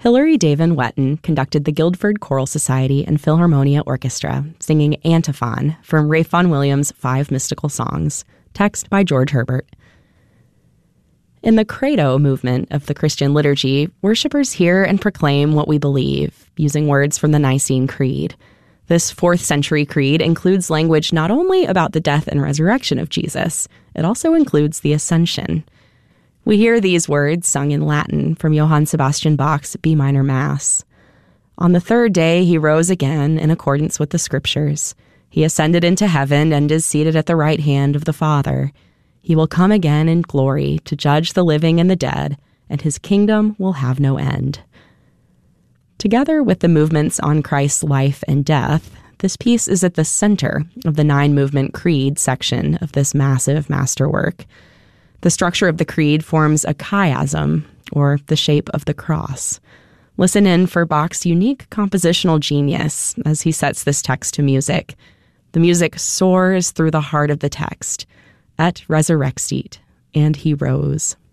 Hilary Davin Wetton conducted the Guildford Choral Society and Philharmonia Orchestra, singing Antiphon from Ralph Vaughan Williams' 5 Mystical Songs, text by George Herbert. In the Credo movement of the Christian liturgy, worshipers hear and proclaim what we believe, using words from the Nicene Creed. This 4th century creed includes language not only about the death and resurrection of Jesus, it also includes the Ascension. We hear these words sung in Latin from Johann Sebastian Bach's B minor Mass. On the 3rd day he rose again in accordance with the Scriptures. He ascended into heaven and is seated at the right hand of the Father. He will come again in glory to judge the living and the dead, and his kingdom will have no end. Together with the movements on Christ's life and death, this piece is at the center of the 9-movement creed section of this massive masterwork. The structure of the creed forms a chiasm, or the shape of the cross. Listen in for Bach's unique compositional genius as he sets this text to music. The music soars through the heart of the text. Et resurrexit, and he rose.